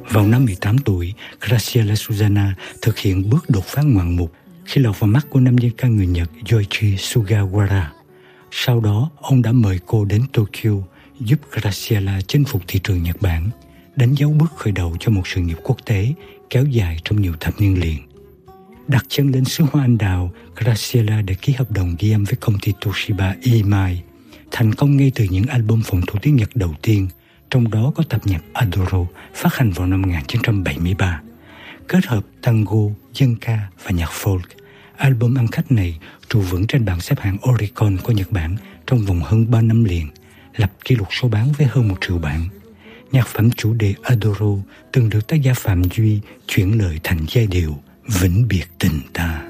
Vào năm 18 tuổi, Graciela Susana thực hiện bước đột phá ngoạn mục khi lọt vào mắt của nam diễn ca người Nhật Yoichi Sugawara. Sau đó, ông đã mời cô đến Tokyo giúp Graciela chinh phục thị trường Nhật Bản, đánh dấu bước khởi đầu cho một sự nghiệp quốc tế kéo dài trong nhiều thập niên liền. Đặt chân lên xứ hoa anh đào, Graciela đã ký hợp đồng ghi âm với công ty Toshiba EMI, thành công ngay từ những album phòng thủ tiếng Nhật đầu tiên, trong đó có tập nhạc Adoro phát hành vào năm 1973. Kết hợp tango, dân ca và nhạc folk, album ăn khách này trụ vững trên bảng xếp hạng Oricon của Nhật Bản trong vòng hơn 3 năm liền, lập kỷ lục số bán với hơn 1 triệu bản. Nhạc phẩm chủ đề Adoro từng được tác giả Phạm Duy chuyển lời thành giai điệu Vĩnh biệt tình ta.